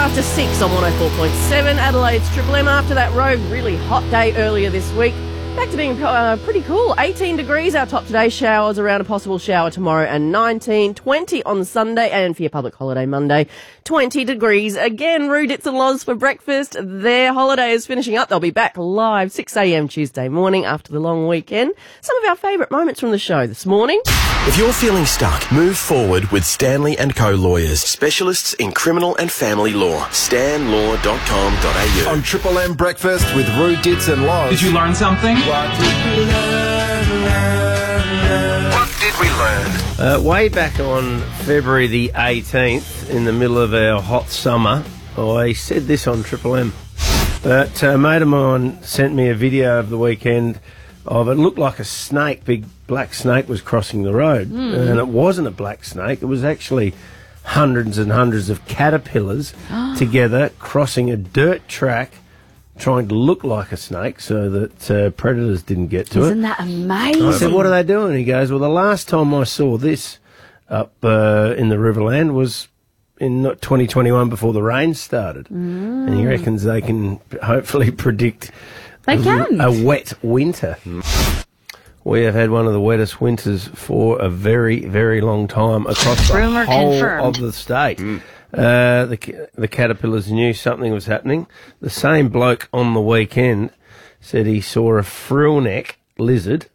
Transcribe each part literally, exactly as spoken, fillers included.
after six on one oh four point seven. Adelaide's Triple M after that rogue, really hot day earlier this week. Back to being uh, pretty cool. eighteen degrees our top today. Showers around a possible shower tomorrow and nineteen. twenty on Sunday, and for your public holiday Monday, twenty degrees again. Roo, Dits and Loz for breakfast. Their holiday is finishing up. They'll be back live six a.m. Tuesday morning after the long weekend. Some of our favourite moments from the show this morning. If you're feeling stuck, move forward with Stanley and Co Lawyers, specialists in criminal and family law. stan law dot com dot a u. On Triple M Breakfast with Roo, Dits and Loz. Did you learn something? What did we learn? What did we learn? Uh, way back on February the eighteenth, in the middle of our hot summer, I said this on Triple M. But a mate of mine sent me a video of the weekend of it looked like a snake, big black snake was crossing the road. Mm. And it wasn't a black snake, it was actually hundreds and hundreds of caterpillars together crossing a dirt track, trying to look like a snake so that uh, predators didn't get to Isn't it. Isn't that amazing? I said, what are they doing? He goes, well, the last time I saw this up uh, in the Riverland was in twenty twenty-one before the rain started. Mm. And he reckons they can hopefully predict They a, can. a wet winter. We have had one of the wettest winters for a very, very long time across the Rumour whole confirmed. of the state. Mm. Uh, the the caterpillars knew something was happening. The same bloke on the weekend said he saw a frillneck lizard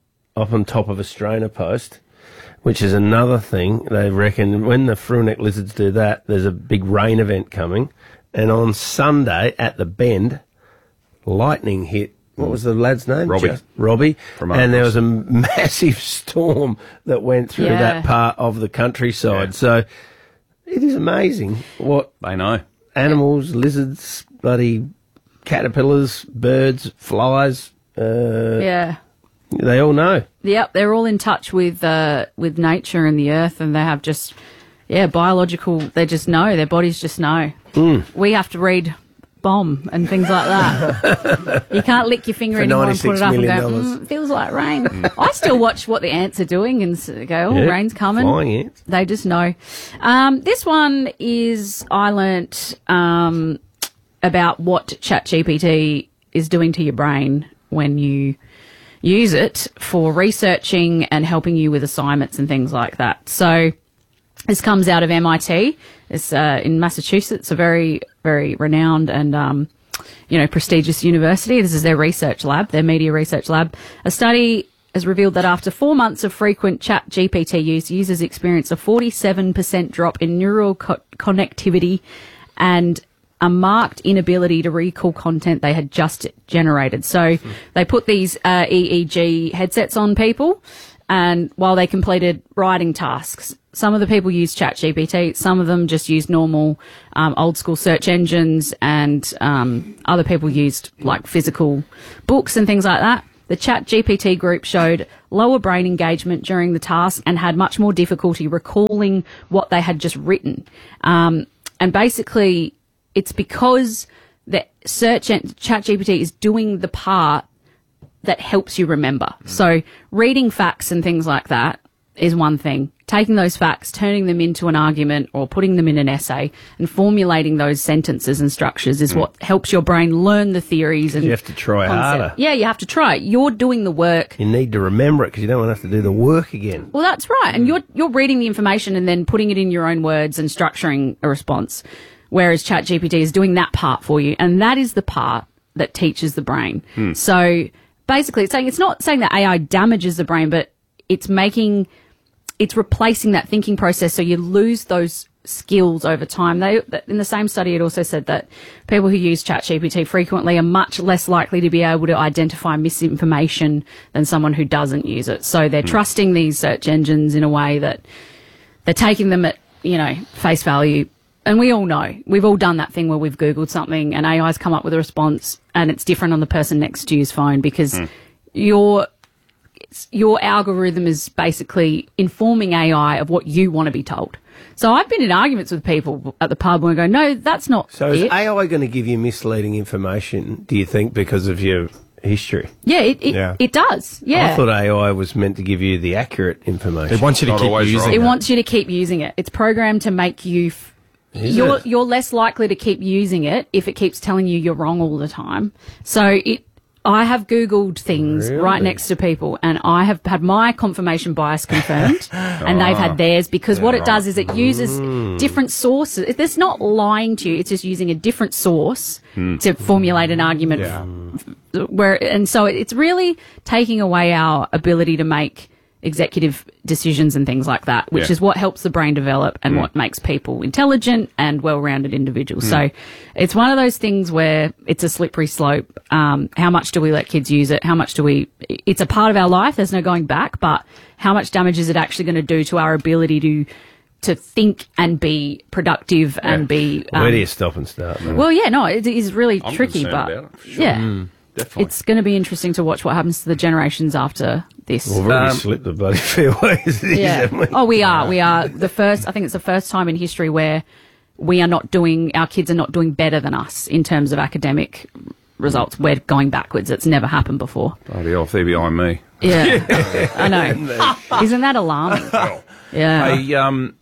up on top of a strainer post, which is another thing. They reckon when the frillneck lizards do that, there's a big rain event coming. And on Sunday at the Bend, lightning hit. What was the lad's name? Robbie. Just Robbie. From and there was a massive storm that went through Yeah. that part of the countryside. Yeah. So it is amazing what They know. animals, lizards, bloody caterpillars, birds, flies, uh, Yeah. they all know. Yep, they're all in touch with uh, with nature and the earth, and they have just, yeah, biological, they just know, their bodies just know. Mm. We have to read bomb and things like that. You can't lick your finger For anymore and put it up and ninety-six go, million mm, it feels like rain. I still watch what the ants are doing and s- go, oh, Yeah, rain's coming. flying ants. They just know. Um, this one is, I learnt um, about what ChatGPT is doing to your brain when you use it for researching and helping you with assignments and things like that. So this comes out of M I T. It's uh, in Massachusetts, a very, very renowned and, um, you know, prestigious university. This is their research lab, their media research lab. A study has revealed that after four months of frequent Chat G P T use, users experienced a forty-seven percent drop in neural co- connectivity and a marked inability to recall content they had just generated. So they put these uh, E E G headsets on people, and while they completed writing tasks, some of the people used ChatGPT, some of them just used normal um, old school search engines, and um, other people used like physical books and things like that. The ChatGPT group showed lower brain engagement during the task and had much more difficulty recalling what they had just written. Um, and basically, it's because the search en- ChatGPT is doing the part that helps you remember. Mm. So reading facts and things like that is one thing. Taking those facts, turning them into an argument or putting them in an essay and formulating those sentences and structures is mm. what helps your brain learn the theories. And you have to try concept. harder. Yeah, you have to try it. You're doing the work. You need to remember it because you don't want to have to do the work again. Well, that's right. And you're you're reading the information and then putting it in your own words and structuring a response, whereas ChatGPT is doing that part for you. And that is the part that teaches the brain. Mm. So basically, it's saying it's not saying that A I damages the brain, but it's making... it's replacing that thinking process, so you lose those skills over time. They, in the same study, it also said that people who use ChatGPT frequently are much less likely to be able to identify misinformation than someone who doesn't use it. So they're mm. trusting these search engines in a way that they're taking them at, you know, face value. And we all know, we've all done that thing where we've Googled something and A I's come up with a response and it's different on the person next to you's phone because mm. your... your algorithm is basically informing A I of what you want to be told. So I've been in arguments with people at the pub when I go, no, that's not So it. is A I going to give you misleading information, do you think, because of your history? Yeah, it it, Yeah. it does. Yeah. I thought A I was meant to give you the accurate information. It wants you to Not keep always using right. It it. wants you to keep using it. It's programmed to make you f- Is you're it? you're less likely to keep using it if it keeps telling you you're wrong all the time. So it. I have Googled things Really? right next to people, and I have had my confirmation bias confirmed, and they've had theirs, because what it does is it uses different sources. It's not lying to you; it's just using a different source to formulate an argument. f- Where and so it's really taking away our ability to make executive decisions and things like that, which Yeah. is what helps the brain develop and what makes people intelligent and well-rounded individuals. So it's one of those things where it's a slippery slope. Um, how much do we let kids use it? How much do we... It's a part of our life. There's no going back. But how much damage is it actually going to do to our ability to to think and be productive and be... Um, Where do you stop and start, man? well, yeah, no, it is really I'm tricky, concerned but... about it, for sure. Yeah. Definitely. It's going to be interesting to watch what happens to the generations after this. We've already Um, slipped the bloody fairways. Yeah. Oh, we are. We are the first. I think it's the first time in history where we are not doing. Our kids are not doing better than us in terms of academic results. We're going backwards. It's never happened before. Bloody hell, they're behind me. Yeah, I know. Isn't that alarming? Yeah. I, um,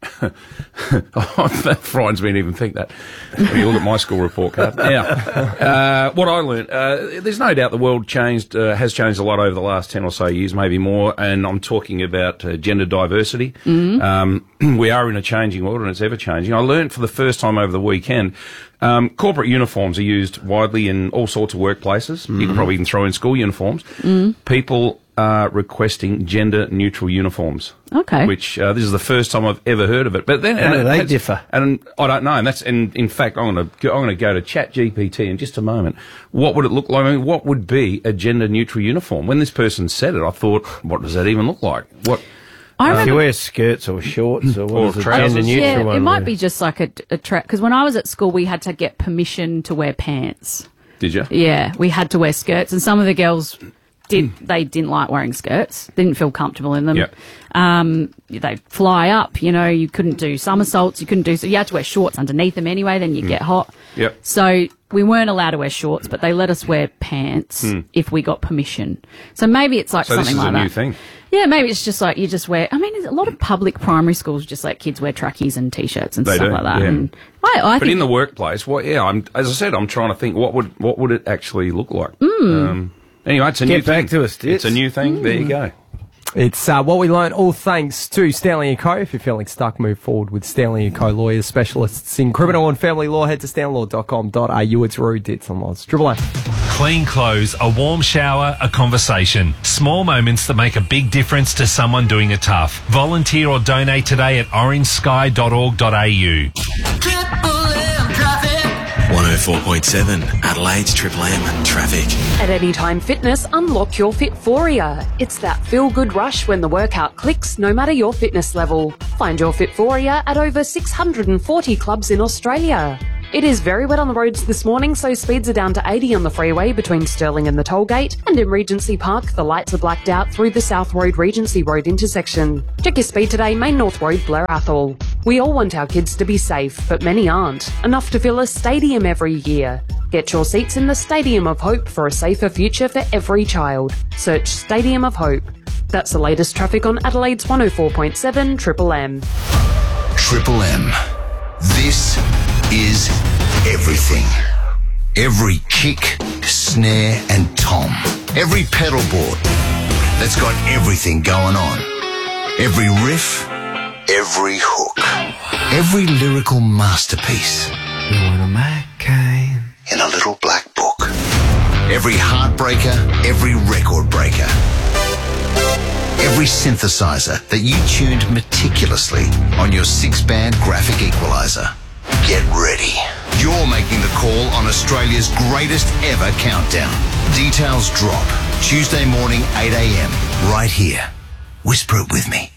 that frightens me to even think that. When you look at my school report card. Now, uh, what I learned, uh, there's no doubt the world changed, uh, has changed a lot over the last ten or so years, maybe more, and I'm talking about uh, gender diversity. Um, we are in a changing world, and it's ever changing. I learned for the first time over the weekend, um, corporate uniforms are used widely in all sorts of workplaces. You can probably even throw in school uniforms. People are requesting gender-neutral uniforms. Okay. Which uh, this is the first time I've ever heard of it. But then How do and they it's- differ? And I don't know. And that's and in fact, I'm going to I'm going to go to Chat G P T in just a moment. What would it look like? I mean, what would be a gender-neutral uniform? When this person said it, I thought, what does that even look like? What? I If remember. you wear skirts or shorts or what Or is it, trousers. gender neutral Yeah, one? it might yeah. be just like a, a track. Because when I was at school, we had to get permission to wear pants. Did you? Yeah, we had to wear skirts, and some of the girls did. They didn't like wearing skirts. Didn't feel comfortable in them. Yeah. Um, they fly up. You know, you couldn't do somersaults. You couldn't do. So you had to wear shorts underneath them anyway. Then you get hot. Yep. So we weren't allowed to wear shorts, but they let us wear pants if we got permission. So maybe it's like So this something is like a that. new thing. Yeah, maybe it's just like you just wear. I mean, a lot of public primary schools just let kids wear trackies and t-shirts and They stuff do, like that. yeah. And I, I But think in the workplace, what? Yeah, I'm as I said, I'm trying to think what would what would it actually look like. Um, anyway, it's a Get new back thing. to us, It's a Ditz. new thing. There you go. It's uh, what we learned, all thanks to Stanley and Co. If you're feeling stuck, move forward with Stanley and Co. lawyers, specialists in criminal and family law. Head to stanlaw dot com dot a u. It's Roo Ditz on Loz. Triple M. Clean clothes, a warm shower, a conversation. Small moments that make a big difference to someone doing it tough. Volunteer or donate today at orange sky dot org dot a u. one oh four point seven Adelaide's Triple M traffic. At Anytime Fitness, unlock your Fitforia. It's that feel-good rush when the workout clicks, no matter your fitness level. Find your Fitforia at over six hundred forty clubs in Australia. It is very wet on the roads this morning, so speeds are down to eighty on the freeway between Stirling and the tollgate, and in Regency Park, the lights are blacked out through the South Road Regency Road intersection. Check your speed today, Main North Road, Blair Athol. We all want our kids to be safe, but many aren't. Enough to fill a stadium every year. Get your seats in the Stadium of Hope for a safer future for every child. Search Stadium of Hope. That's the latest traffic on Adelaide's one oh four point seven Triple M. Triple M. This is everything. Every kick, snare and tom. Every pedal board that's got everything going on. Every riff, every hook. Every lyrical masterpiece. In a little black book. Every heartbreaker, every record breaker. Every synthesizer that you tuned meticulously on your six-band graphic equalizer. Get ready. You're making the call on Australia's greatest ever countdown. Details drop Tuesday morning, eight a.m. right here. Whisper it with me.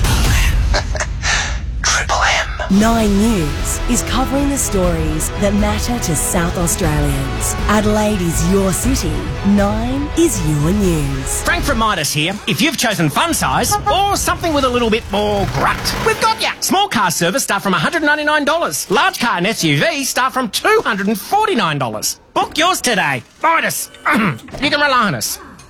Triple M. Nine News is covering the stories that matter to South Australians. Adelaide is your city. Nine is your news. Frank from Midas here. If you've chosen fun size or something with a little bit more grunt, we've got ya. Small car service start from one hundred ninety-nine dollars. Large car and S U V start from two hundred forty-nine dollars. Book yours today. Midas. You can rely on us.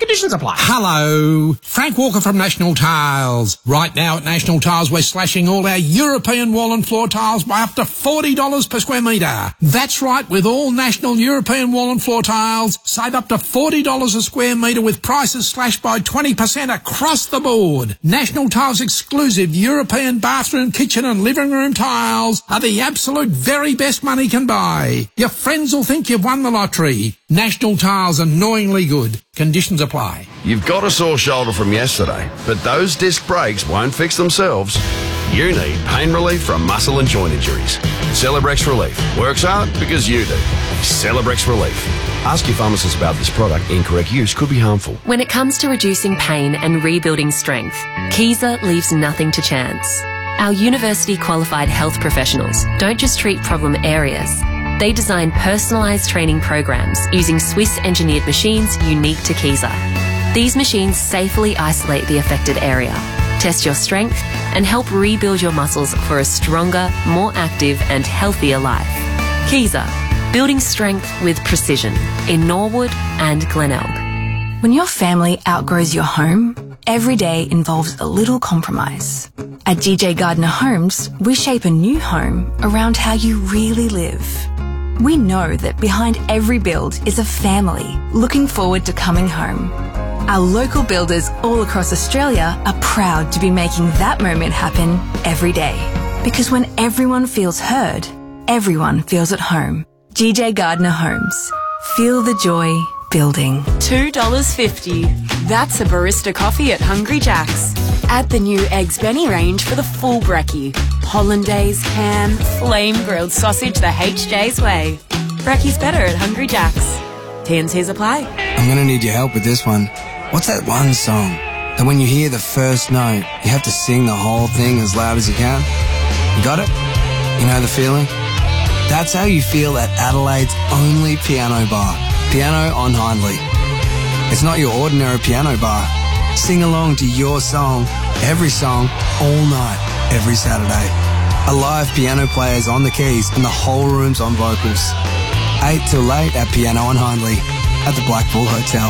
Conditions apply. Hello, Frank Walker from National Tiles. Right now at National Tiles, we're slashing all our European wall and floor tiles by up to forty dollars per square metre. That's right, with all National European wall and floor tiles, save up to forty dollars a square metre with prices slashed by twenty percent across the board. National Tiles exclusive European bathroom, kitchen and living room tiles are the absolute very best money can buy. Your friends will think you've won the lottery. National Tiles, annoyingly good. Conditions apply. You've got a sore shoulder from yesterday, but those disc brakes won't fix themselves. You need pain relief from muscle and joint injuries. Celebrex Relief works hard because you do. Celebrex Relief. Ask your pharmacist about this product. Incorrect use could be harmful. When it comes to reducing pain and rebuilding strength, Kaiser leaves nothing to chance. Our university-qualified health professionals don't just treat problem areas. They design personalised training programs using Swiss-engineered machines unique to Kaiser. These machines safely isolate the affected area, test your strength, and help rebuild your muscles for a stronger, more active and healthier life. Kaiser, building strength with precision in Norwood and Glenelg. When your family outgrows your home, every day involves a little compromise. At G J Gardner Homes, we shape a new home around how you really live. We know that behind every build is a family looking forward to coming home. Our local builders all across Australia are proud to be making that moment happen every day. Because when everyone feels heard, everyone feels at home. G J Gardner Homes. Feel the joy building. two dollars fifty. That's a barista coffee at Hungry Jack's. Add the new Eggs Benny range for the full brekkie. Hollandaise, ham, flame grilled sausage the H J's way. Brekkie's better at Hungry Jack's. T and C's apply. I'm going to need your help with this one. What's that one song that when you hear the first note, you have to sing the whole thing as loud as you can? You got it? You know the feeling? That's how you feel at Adelaide's only piano bar, Piano on Hindley. It's not your ordinary piano bar. Sing along to your song, every song, all night, every Saturday. A live piano player's on the keys and the whole room's on vocals. eight till late at Piano on Hindley at the Black Bull Hotel.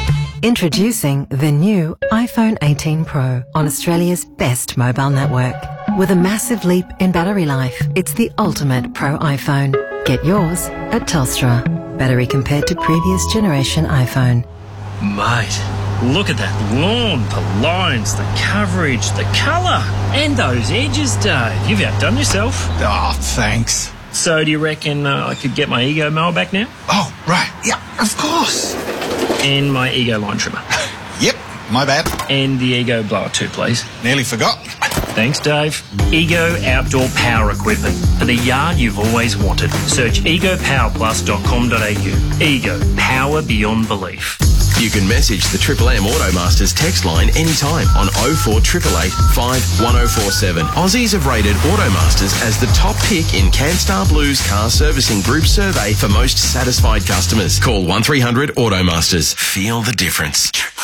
Introducing the new iPhone eighteen Pro on Australia's best mobile network. With a massive leap in battery life, it's the ultimate Pro iPhone. Get yours at Telstra. Battery compared to previous generation iPhone. Mate, look at that lawn, the lines, the coverage, the colour, and those edges, Dave. You've outdone yourself. Oh, thanks. So do you reckon uh, I could get my Ego mower back now? Oh, right. Yeah, of course. And my Ego line trimmer. Yep, my bad. And the Ego blower too, please. Nearly forgot. Thanks, Dave. Ego Outdoor Power Equipment for the yard you've always wanted. Search ego power plus dot com dot a u. Ego, power beyond belief. You can message the Triple M Automasters text line anytime on oh four eight eight eight, five one oh four seven. Aussies have rated Automasters as the top pick in CanStar Blue's car servicing group survey for most satisfied customers. Call one three hundred Automasters. Feel the difference.